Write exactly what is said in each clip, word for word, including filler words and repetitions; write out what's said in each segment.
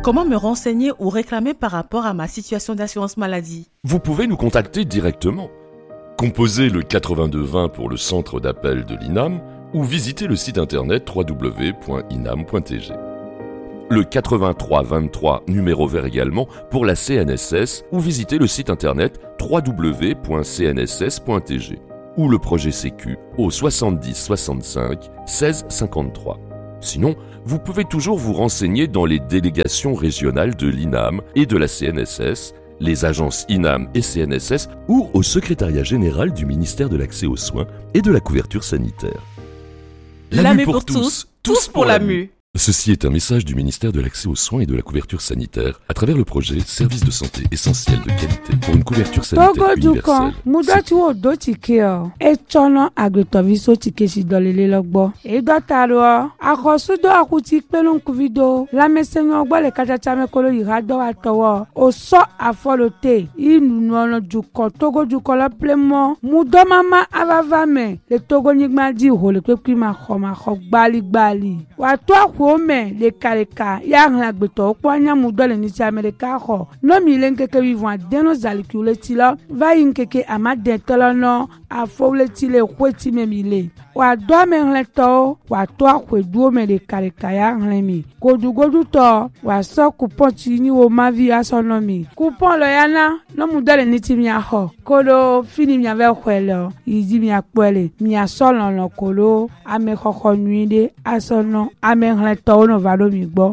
Comment me renseigner ou réclamer par rapport à ma situation d'assurance maladie? Vous pouvez nous contacter directement. Composez le quatre-vingt-deux vingt pour le centre d'appel de l'I N A M ou visitez le site internet w w w point inam point t g. Le quatre-vingt-trois vingt-trois numéro vert également pour la C N S S ou visitez le site internet w w w point c n s s point t g ou le projet Sécu au soixante-dix soixante-cinq seize cinquante-trois. Sinon, vous pouvez toujours vous renseigner dans les délégations régionales de l'I N A M et de la C N S S, les agences I N A M et C N S S ou au secrétariat général du ministère de l'accès aux soins et de la couverture sanitaire. La, la mue pour, pour tous, tous pour la mue. Ceci est un message du ministère de l'accès aux soins et de la couverture sanitaire à travers le projet Service de santé essentiel de qualité pour une couverture sanitaire universelle. Mudati wo do tike o e chono agretoviso tike si dolele logbo e dotaro akosu do akuti pelon kuvido la mesenyo gbo le kachacha me kolo irado atowo o so afolote inu no juko togo juko la plemo mudo mama avava me le togo nigma di ho le pe ki ma khoma kho gbali gbali wa to Ome le kareka ya ngagbeto kwanya mudole ni Amerika ho no mi lenkeke vivant deno zalikule tilo va yinkeke amade tolono afole tile kweti memile wa do me ngleto wa to akwedu me le kareka ya nglemi godu godu to wa so coupon tini wo mavi asonomi coupon lo yana no mudole ni timia ho kodo fini mi ave kwelo yidi mi akpele mi asolo no kolo ame khokho nuide asono ame tọ́ ọ̀nà valo mi gbọ́.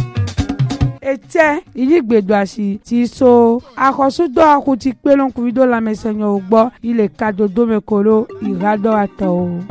Ete iligbedo asi ti so akosudo akuti pe lon kuvido la mesenyo gbọ́ ile kadodo mekolo irado ato.